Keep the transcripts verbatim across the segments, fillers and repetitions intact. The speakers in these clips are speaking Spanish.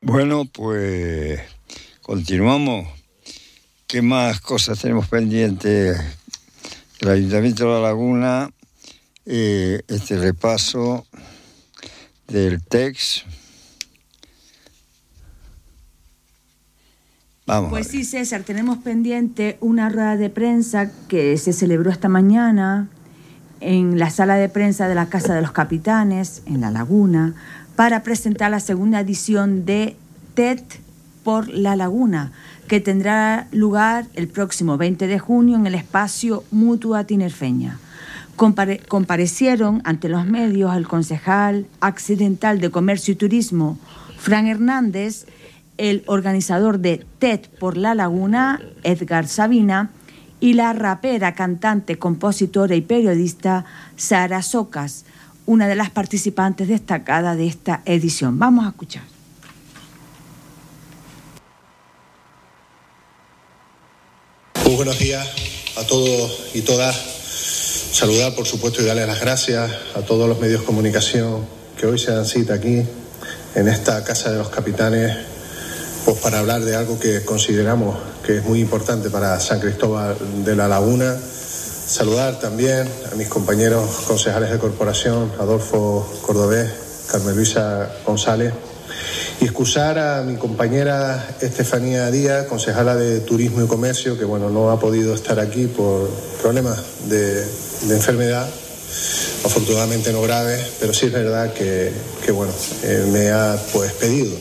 Bueno, pues continuamos. ¿Qué más cosas tenemos pendientes? El Ayuntamiento de La Laguna, eh, este repaso del T E D X. Vamos. Pues sí, César, tenemos pendiente una rueda de prensa que se celebró esta mañana en la sala de prensa de la Casa de los Capitanes, en La Laguna, para presentar la segunda edición de T E D por La Laguna, que tendrá lugar el próximo veinte de junio en el espacio Mutua Tinerfeña. Compare- comparecieron ante los medios el concejal accidental de Comercio y Turismo, Fran Hernández, el organizador de T E D por La Laguna, Edgar Sabina, y la rapera, cantante, compositora y periodista Sara Socas, una de las participantes destacadas de esta edición. Vamos a escuchar. Muy buenos días a todos y todas. Saludar, por supuesto, y darles las gracias a todos los medios de comunicación que hoy se dan cita aquí, en esta Casa de los Capitanes, pues para hablar de algo que consideramos que es muy importante para San Cristóbal de La Laguna. Saludar también a mis compañeros concejales de corporación, Adolfo Cordobés, Carmen Luisa González, y excusar a mi compañera Estefanía Díaz, concejala de Turismo y Comercio, que bueno, no ha podido estar aquí por problemas de, de enfermedad, afortunadamente no graves, pero sí es verdad que, que bueno, eh, me ha pues pedido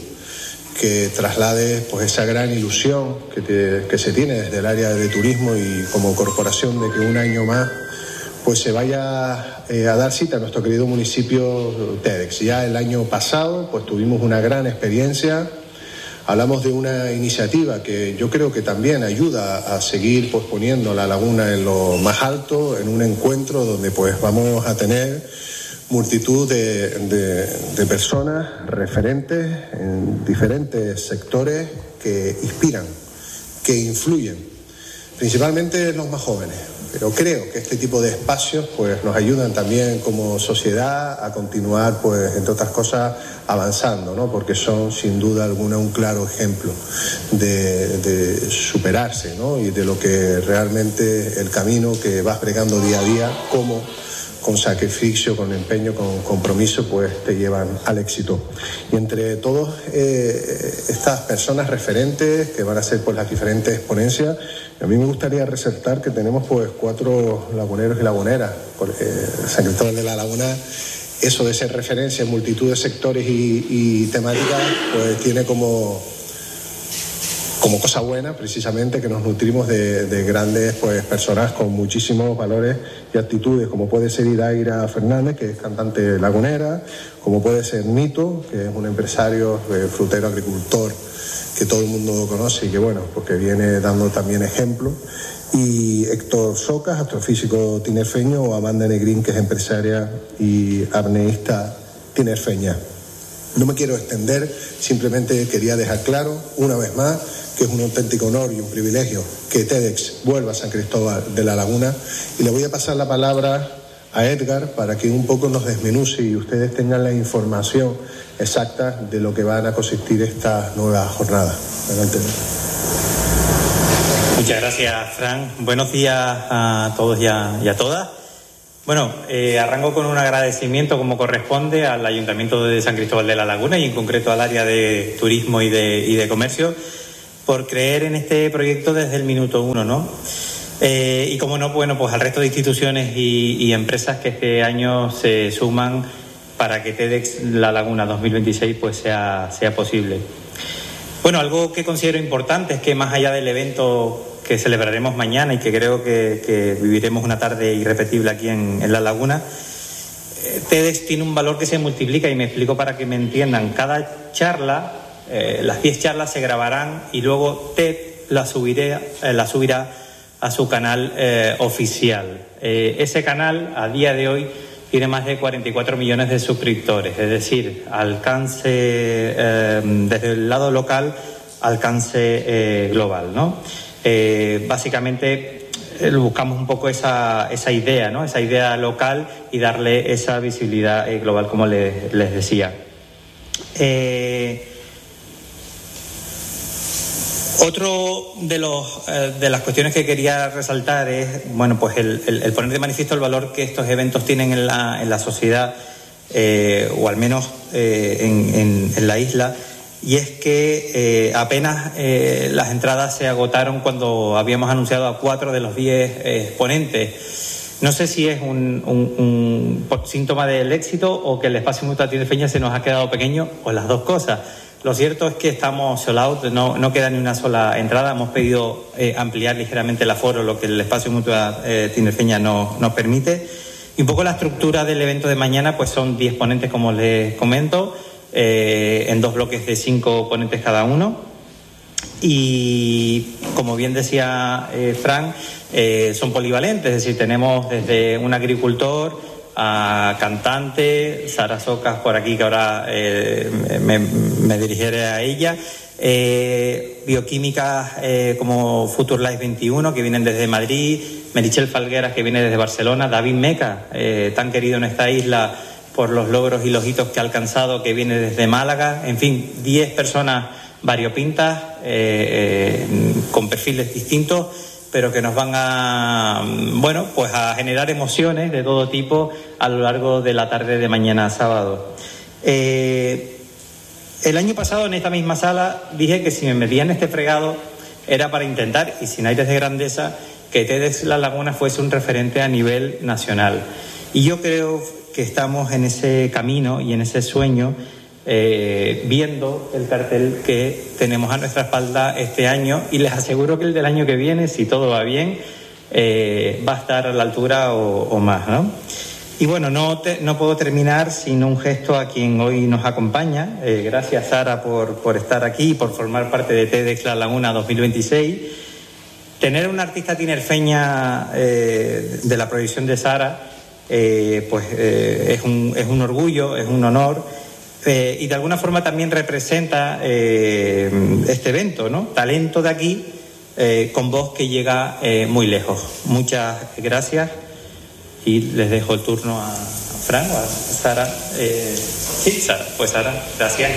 que traslade pues esa gran ilusión que, te, que se tiene desde el área de turismo y como corporación de que un año más pues se vaya eh, a dar cita a nuestro querido municipio T E D X. Ya el año pasado pues tuvimos una gran experiencia, hablamos de una iniciativa que yo creo que también ayuda a seguir pues poniendo La Laguna en lo más alto, en un encuentro donde pues vamos a tener multitud de, de, de personas referentes en diferentes sectores que inspiran, que influyen, principalmente los más jóvenes. Pero creo que este tipo de espacios pues nos ayudan también como sociedad a continuar, pues entre otras cosas, avanzando, ¿no? Porque son sin duda alguna un claro ejemplo de, de superarse, ¿no? Y de lo que realmente el camino que vas bregando día a día, como con sacrificio, con empeño, con compromiso, pues te llevan al éxito. Y entre todas eh, estas personas referentes que van a ser pues las diferentes ponencias, a mí me gustaría resaltar que tenemos pues cuatro laguneros y laguneras, porque San Cristóbal de La Laguna, eso de ser referencia en multitud de sectores y, y temáticas, pues tiene como como cosa buena, precisamente, que nos nutrimos de, de grandes pues, personas con muchísimos valores y actitudes, como puede ser Idaira Fernández, que es cantante lagunera, como puede ser Nito, que es un empresario eh, frutero, agricultor, que todo el mundo conoce y que, bueno, porque viene dando también ejemplo, y Héctor Socas, astrofísico tinerfeño, o Amanda Negrín, que es empresaria y apneísta tinerfeña. No me quiero extender, simplemente quería dejar claro, una vez más, que es un auténtico honor y un privilegio que T E D X vuelva a San Cristóbal de La Laguna, y le voy a pasar la palabra a Edgar para que un poco nos desmenuce y ustedes tengan la información exacta de lo que van a consistir esta nueva jornada. Adelante. Muchas gracias, Fran. Buenos días a todos y a, y a todas. Bueno, eh, arranco con un agradecimiento, como corresponde, al Ayuntamiento de San Cristóbal de La Laguna y en concreto al área de turismo y de, y de comercio, por creer en este proyecto desde el minuto uno, ¿no? Eh, y como no, bueno, pues al resto de instituciones y, y empresas que este año se suman para que T E D X La Laguna dos mil veintiséis pues sea, sea posible. Bueno, algo que considero importante es que más allá del evento que celebraremos mañana y que creo que, que viviremos una tarde irrepetible aquí en, en La Laguna, T E D X tiene un valor que se multiplica, y me explico para que me entiendan. Cada charla, eh, las diez charlas se grabarán y luego T E D la, subiré, eh, la subirá a su canal eh, oficial. Eh, ese canal, a día de hoy, tiene más de cuarenta y cuatro millones de suscriptores, es decir, alcance eh, desde el lado local, alcance eh, global, ¿no? Eh, básicamente eh, buscamos un poco esa, esa idea, ¿no? Esa idea local y darle esa visibilidad eh, global, como les, les decía. Eh, Otro de los eh, de las cuestiones que quería resaltar es, bueno, pues el, el, el poner de manifiesto el valor que estos eventos tienen en la, en la sociedad, eh, o al menos eh, en, en, en la isla, y es que eh, apenas eh, las entradas se agotaron cuando habíamos anunciado a cuatro de los diez eh, exponentes. No sé si es un, un, un síntoma del éxito o que el espacio Mutua Tinerfeña se nos ha quedado pequeño, o las dos cosas. Lo cierto es que estamos sold out, no, no queda ni una sola entrada. Hemos pedido eh, ampliar ligeramente el aforo, lo que el espacio Mutua eh, Tinerfeña no, nos permite. Y un poco la estructura del evento de mañana, pues son diez ponentes, como les comento, eh, en dos bloques de cinco ponentes cada uno. Y como bien decía eh, Fran, eh, son polivalentes, es decir, tenemos desde un agricultor a cantante, Sara Socas por aquí, que ahora eh, me, me dirigiré a ella, eh, bioquímicas eh, como Future Life veintiuno, que vienen desde Madrid, Merichel Falgueras, que viene desde Barcelona, David Meca, eh, tan querido en esta isla por los logros y los hitos que ha alcanzado, que viene desde Málaga. En fin, diez personas variopintas, eh, eh, con perfiles distintos, pero que nos van a, bueno, pues a generar emociones de todo tipo a lo largo de la tarde de mañana sábado. Eh, el año pasado en esta misma sala dije que si me metía en este fregado era para intentar, y sin aires de grandeza, que TEDx La Laguna fuese un referente a nivel nacional. Y yo creo que estamos en ese camino y en ese sueño, Eh, viendo el cartel que tenemos a nuestra espalda este año, y les aseguro que el del año que viene, si todo va bien, eh, va a estar a la altura o, o más, ¿no? Y bueno, no, te, no puedo terminar sin un gesto a quien hoy nos acompaña. Eh, gracias, Sara, por, por estar aquí y por formar parte de TEDx La Laguna dos mil veintiséis. Tener una artista tinerfeña eh, de la proyección de Sara, eh, pues eh, es, un, es un orgullo, es un honor. Eh, y de alguna forma también representa eh, este evento, ¿no? Talento de aquí, eh, con voz que llega eh, muy lejos. Muchas gracias, y les dejo el turno a Fran o a Sara. Eh, sí, Sara, pues Sara, gracias.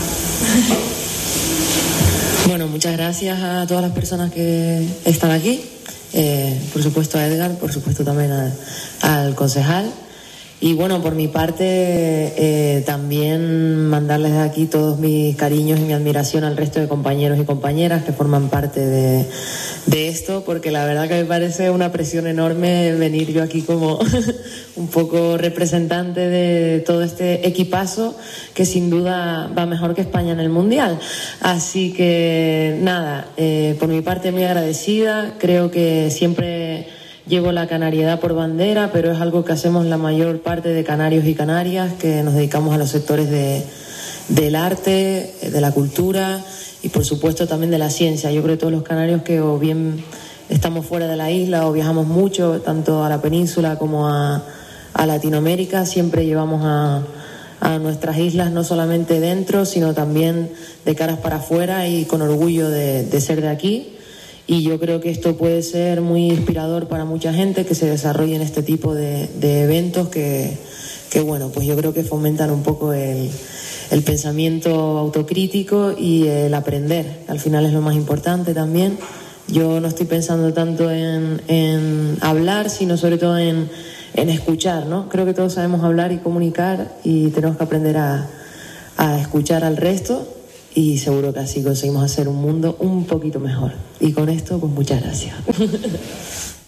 Bueno, muchas gracias a todas las personas que están aquí, eh, por supuesto a Edgar, por supuesto también a, al concejal. Y bueno, por mi parte, eh, también mandarles de aquí todos mis cariños y mi admiración al resto de compañeros y compañeras que forman parte de, de esto, porque la verdad que me parece una presión enorme venir yo aquí como un poco representante de todo este equipazo que sin duda va mejor que España en el Mundial. Así que nada, eh, por mi parte muy agradecida. Creo que siempre llevo la canariedad por bandera, pero es algo que hacemos la mayor parte de canarios y canarias, que nos dedicamos a los sectores de, del arte, de la cultura y por supuesto también de la ciencia. Yo creo que todos los canarios que o bien estamos fuera de la isla o viajamos mucho, tanto a la península como a, a Latinoamérica, siempre llevamos a, a nuestras islas no solamente dentro, sino también de caras para afuera y con orgullo de, de ser de aquí. Y yo creo que esto puede ser muy inspirador para mucha gente que se desarrolle en este tipo de, de eventos que, que, bueno, pues yo creo que fomentan un poco el, el pensamiento autocrítico y el aprender. Al final es lo más importante también. Yo no estoy pensando tanto en, en hablar, sino sobre todo en, en escuchar, ¿no? Creo que todos sabemos hablar y comunicar y tenemos que aprender a, a escuchar al resto. Y seguro que así conseguimos hacer un mundo un poquito mejor. Y con esto, pues muchas gracias.